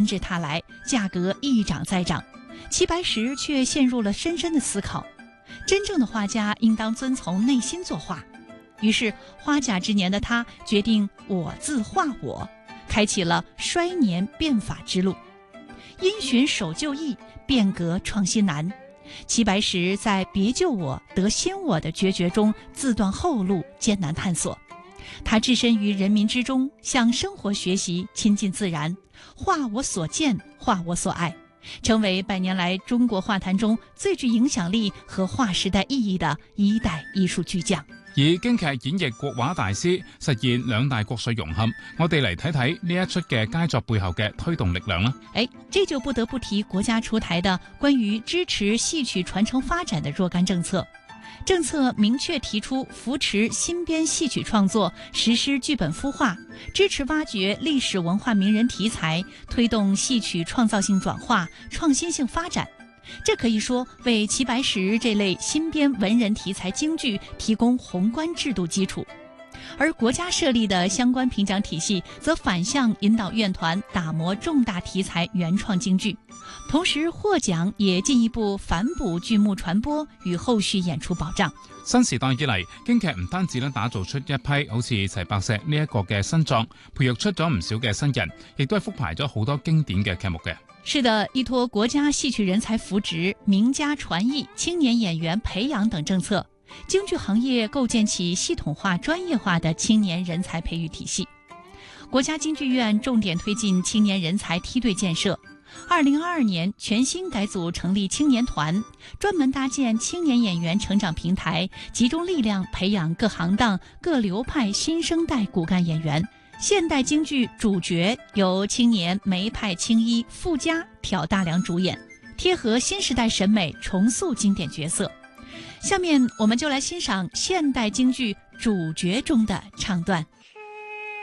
至沓来，价格一涨再涨。齐白石却陷入了深深的思考：真正的画家应当遵从内心作画。于是花甲之年的他决定我自画我，开启了衰年变法之路。因循守旧易，变革创新难。齐白石在别救我得先我的决绝中自断后路，艰难探索。他置身于人民之中，向生活学习，亲近自然，画我所见，画我所爱，成为100年来中国画坛中最具影響力和劃時代意義的一代藝術巨匠。 以京劇演繹國畫大師，實現兩大國粹融合。我哋嚟睇睇呢一出嘅佳作背後嘅推動力量啦。 這就不得不提國家出台的關於支持戲曲傳承發展的若干政策。政策明確提出扶持新編戲曲創作，實施劇本孵化，支持挖掘歷史文化名人題材，推動戲曲創造性轉化、創新性發展。這可以說為齊白石這類新編文人題材京劇提供宏觀制度基礎，而國家設立的相關評獎體系則反向引導院團打磨重大題材原創京劇，同時獲獎也進一步反哺劇目傳播與後續演出保障。 新時代以嚟，京劇唔單止打造出一批好似齊白石呢一個嘅新作，培育出咗唔少嘅新人，亦都係復排咗好多經典嘅劇目嘅。 是的，依託國家戲曲人才扶植、名家傳藝、青年演員培養等政策，京劇行業構建起系統化、專業化的青年人才培育體系。國家京劇院重點推進青年人才梯隊建設，2022年全新改組成立青年團，專門搭建青年演員成長平台，集中力量培養各行當、各流派新生代骨幹演員。現代京劇主角由青年梅派青衣傅家挑大梁主演，貼合新時代審美，重塑經典角色。下面我們就來欣賞現代京劇主角中的唱段。